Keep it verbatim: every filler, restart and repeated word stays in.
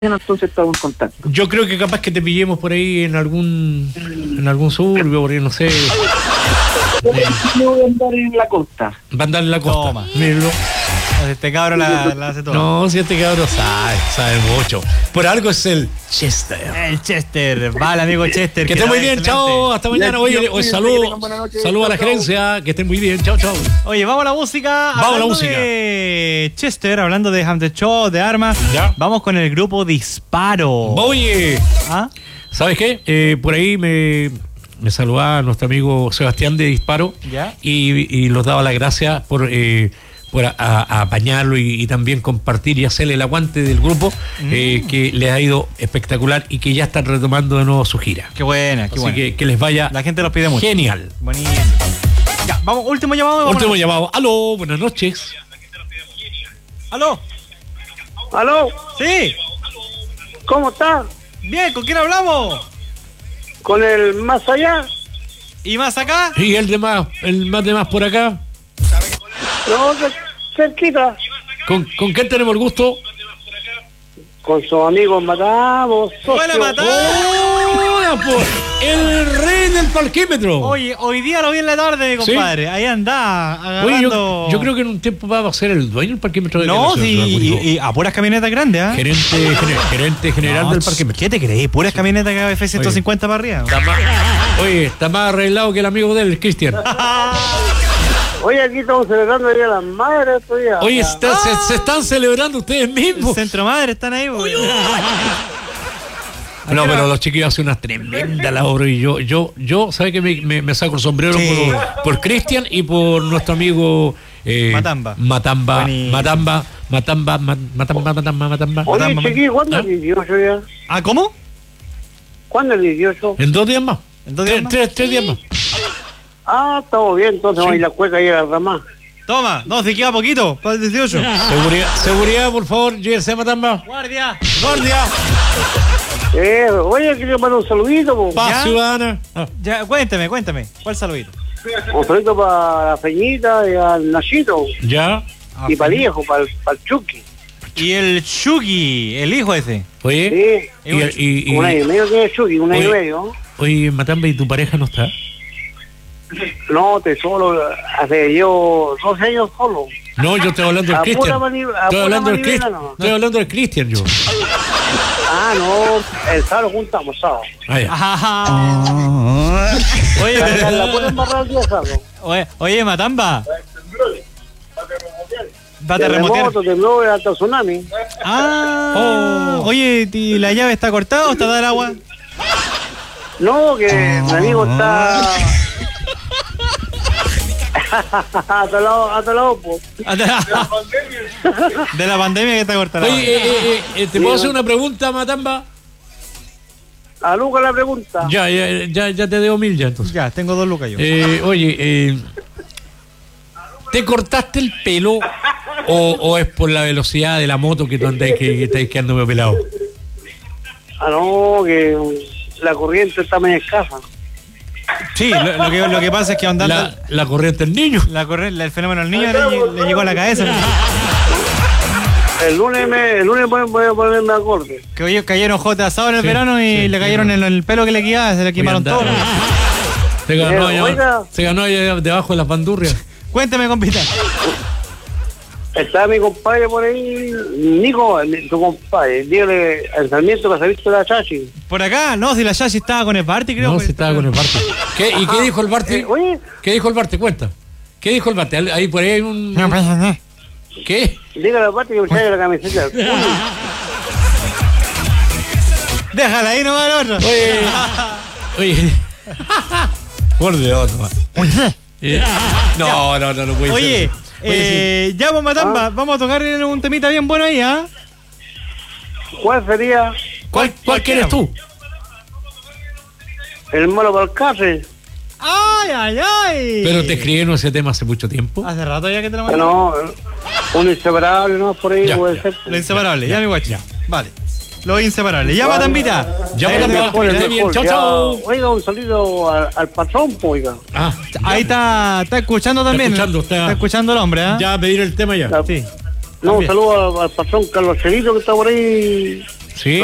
entonces estamos en contacto. Yo creo que capaz que te pillemos por ahí en algún en algún suburbio, por ahí, no sé. Yo voy a andar en la costa. Va a andar en la costa. Toma. Míralo. Este cabro la, la hace todo. No, si este cabrón sabe, sabe mucho. Por algo es el Chester. El Chester, vale, amigo Chester. Que esté muy bien, excelente. chao, hasta mañana. Oye, Cuídense, hoy que saludo, tengan buena noche. saludo a la Chao, gerencia, que estén muy bien, chao, chao. Oye, vamos a la música. Vamos a la Hablando música. de Chester, hablando de Ham the Show, de armas. Ya. Vamos con el grupo Disparo. Oye, ¿Ah? ¿sabes qué? Eh, por ahí me, me saludaba nuestro amigo Sebastián de Disparo. Ya. Y, y los daba las gracias por, eh, por a, a apañarlo y, y también compartir y hacerle el aguante del grupo, Mm. eh, que les ha ido espectacular y que ya están retomando de nuevo su gira. Qué buena, qué Así buena. que, que les vaya La gente los pide mucho. genial. Buenísimo. Ya, vamos, último llamado. Vamos Último a- llamado. Aló, buenas noches. ¿Aló? ¿Aló? Sí. ¿Cómo está? Bien, ¿con quién hablamos? ¿Con el más allá? ¿Y más acá? Y el de más, el más de más por acá. No, cer- cerquita. ¿Con, ¿Con quién tenemos el gusto? Con sus amigos matamos. ¡Buena socio. matada! ¡Hola, po! El rey del parquímetro. Oye, hoy día lo vi en la tarde, ¿Sí? compadre. Ahí anda, agarrando... Oye, yo, yo creo que en un tiempo va a ser el dueño del parquímetro de No, Venezuela, sí, ¿no? y, y a puras camionetas grandes, ¿ah? Gerente, gener- gerente general No, del parquímetro. ¿Qué te crees? Puras camionetas que F ciento cincuenta para arriba. Está más, oye, está más arreglado que el amigo de él, el Cristian. Oye, aquí estamos celebrando el Día de las Madres estos días. Oye, está- se, se están celebrando ustedes El mismos. centro madre están ahí, güey. No, pero los chiquillos hacen una tremenda labor y yo, yo, yo, ¿sabe que me, me, me saco el sombrero Sí. por, por Cristian y por nuestro amigo eh, Matamba. Matamba, Buenísimo. Matamba, Matamba, Ma- Matamba, Matamba, Matamba. Oye, Matamba. chiquillo, ¿cuándo ¿Ah? es el dieciocho ya? ¿Ah, cómo? ¿Cuándo es el dieciocho? En dos días más. ¿En dos días tres, más? Tres, tres días más. Ah, estamos bien, entonces vamos a ir a la cueca y a la rama. Toma, no, si queda poquito, para el dieciocho. Seguridad, seguridad, por favor, llévese Matamba. Guardia. Guardia. Eh, oye, quería mandar un saludito, po. Paz ¿Ya? ciudadana. Ah. Ya, cuéntame, cuéntame. ¿Cuál saludito? Un saludito para la Peñita y al Nachito. Ya. Y para el viejo, para el, para el Chucky. Y el Chucky, el hijo ese. Oye, Sí. y, y, y- Un año y medio tiene Chucky, un año y Oye. medio. oye, Matamba, ¿y tu pareja no está? No, te solo, hace yo doce años solo. No, yo estoy hablando del A Cristian. pura mani- a Estoy pura hablando del manivela, Cristian. no. Estoy hablando del Cristian, yo. Ah, no, el sábado juntamos, sábado. Ah, ya. Ajá. Oye, La, la, la pero- pueden barrar el día sábado. oye, oye, Matamba. Va a terremotear. Terremoto, temblor, hasta tsunami. Ah. Oh. Oye, ¿y la llave está cortada o está dada el agua? No, que mi amigo está... hasta el lado, hasta el lado, pues. De la pandemia que está cortada. la Oye, agua. eh, eh, eh, ¿te puedo hacer una pregunta, Matamba? A Lucas la pregunta. Ya, ya, ya, ya te debo mil ya, entonces. Ya, tengo dos lucas yo. Eh, oye, eh, ¿te cortaste el pelo o, o es por la velocidad de la moto que tú andás que, que estáis quedando medio pelado? Ah, no, que la corriente está medio escasa. Sí, lo, lo que, lo que pasa es que andando La, la corriente del niño. la corre- la- el fenómeno del niño le, lle- le llegó a la cabeza. El lunes, me, el lunes voy, voy a ponerme acorde. Que hoy cayeron jotas asado en el Sí, verano y sí, le sí, cayeron no. en el pelo que le quedaba, se le quemaron Voy a todo. andar. Se ganó, Eh, allá, oiga. se ganó allá debajo de las bandurrias. Cuéntame, compita. Está mi compadre por ahí, Nico, mi- tu compadre. Dígale al Sarmiento que se ha visto la chachi. Por acá, no, si la Yashi estaba con el party, creo. No, que- si estaba con el Barte. ¿Qué, ¿Y qué dijo el Barte? Eh, oye, ¿Qué dijo el Barte? Cuenta. ¿Qué dijo el Barte? Ahí por ahí hay un... No pasa nada. ¿Qué? dígale aparte que me traiga la camiseta. Déjala ahí nomás el otro. Oye, oye. Por Dios, no. Eh, No, no, no, no puede Oye, ser. Oye, eh, ya pues Matamba, vamos a tocar un temita bien bueno ahí, ¿ah? ¿Cuál sería sí. ¿Cuál, cuál quieres tú? el malo para el café? ¡Ay, ay, ay! Pero te escribieron ese tema hace mucho tiempo. Hace rato ya que te lo mandé. No, un inseparable, ¿no? Por ahí Ya, puede ya. ser. Lo inseparable, ya, mi guacho. Vale. Lo inseparable. Ya, Matambita. Ya, Ahí, Matamba. está, Mejor, el esté bien, mejor. chao, Ya, chao. Oiga, un saludo al, al patrón, pues, oiga. Ah, ahí está, está escuchando también. escuchando, está- escuchando el hombre, ¿ah? ya pedir el tema ya. Ya. Sí. No, un También. saludo al, al patrón Carlos Chelito que está por ahí Sí.